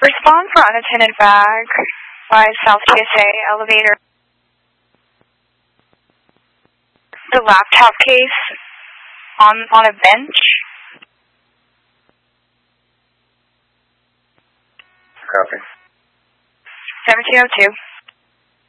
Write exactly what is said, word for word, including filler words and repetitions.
Respond for unattended bag by South P S A elevator. The laptop case on on a bench. Copy. seventeen oh two.